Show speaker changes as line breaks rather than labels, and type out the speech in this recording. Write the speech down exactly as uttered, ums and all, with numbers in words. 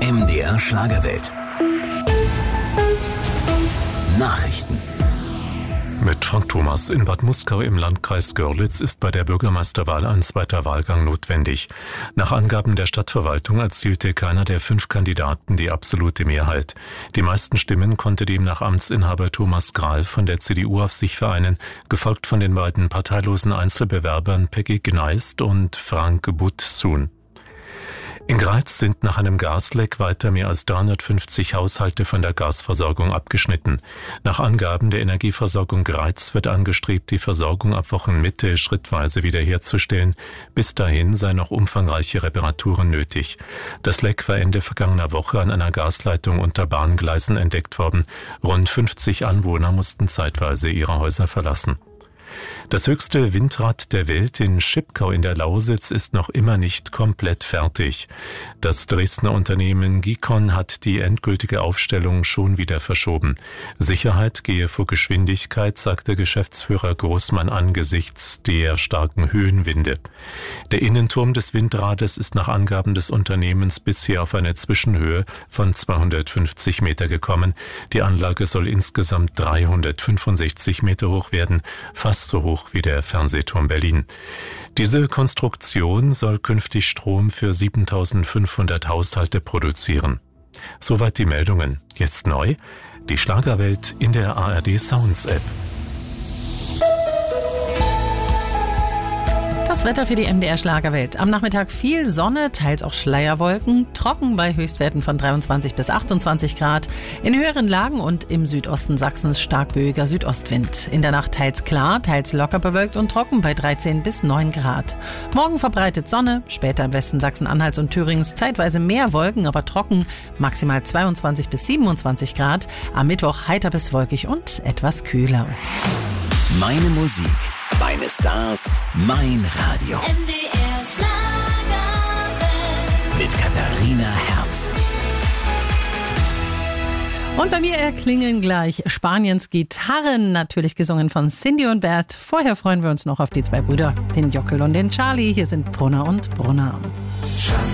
M D R Schlagerwelt. Nachrichten.
Mit Frank Thomas. In Bad Muskau im Landkreis Görlitz ist bei der Bürgermeisterwahl ein zweiter Wahlgang notwendig. Nach Angaben der Stadtverwaltung erzielte keiner der fünf Kandidaten die absolute Mehrheit. Die meisten Stimmen konnte demnach Amtsinhaber Thomas Grahl von der C D U auf sich vereinen, gefolgt von den beiden parteilosen Einzelbewerbern Peggy Gneist und Frank Butt-Sun. In Greiz sind nach einem Gasleck weiter mehr als dreihundertfünfzig Haushalte von der Gasversorgung abgeschnitten. Nach Angaben der Energieversorgung Greiz wird angestrebt, die Versorgung ab Wochenmitte schrittweise wiederherzustellen. Bis dahin seien noch umfangreiche Reparaturen nötig. Das Leck war Ende vergangener Woche an einer Gasleitung unter Bahngleisen entdeckt worden. Rund fünfzig Anwohner mussten zeitweise ihre Häuser verlassen. Das höchste Windrad der Welt in Schipkau in der Lausitz ist noch immer nicht komplett fertig. Das Dresdner Unternehmen Gicon hat die endgültige Aufstellung schon wieder verschoben. Sicherheit gehe vor Geschwindigkeit, sagte Geschäftsführer Großmann angesichts der starken Höhenwinde. Der Innenturm des Windrades ist nach Angaben des Unternehmens bisher auf eine Zwischenhöhe von zweihundertfünfzig Meter gekommen. Die Anlage soll insgesamt dreihundertfünfundsechzig Meter hoch werden, fast so hoch wie der Fernsehturm Berlin. Diese Konstruktion soll künftig Strom für siebentausendfünfhundert Haushalte produzieren. Soweit die Meldungen. Jetzt neu: die Schlagerwelt in der A R D Sounds App.
Das Wetter für die M D R Schlagerwelt. Am Nachmittag viel Sonne, teils auch Schleierwolken, trocken bei Höchstwerten von dreiundzwanzig bis achtundzwanzig Grad. In höheren Lagen und im Südosten Sachsens stark böiger Südostwind. In der Nacht teils klar, teils locker bewölkt und trocken bei dreizehn bis neun Grad. Morgen verbreitet Sonne, später im Westen Sachsen-Anhalts und Thürings zeitweise mehr Wolken, aber trocken, maximal zweiundzwanzig bis siebenundzwanzig Grad. Am Mittwoch heiter bis wolkig und etwas kühler.
Meine Musik, meine Stars, mein Radio.
M D R Schlagerwelt.
Mit Katharina Herz.
Und bei mir erklingen gleich Spaniens Gitarren, natürlich gesungen von Cindy und Bert. Vorher freuen wir uns noch auf die zwei Brüder, den Jockel und den Charlie. Hier sind Brunner und Brunner.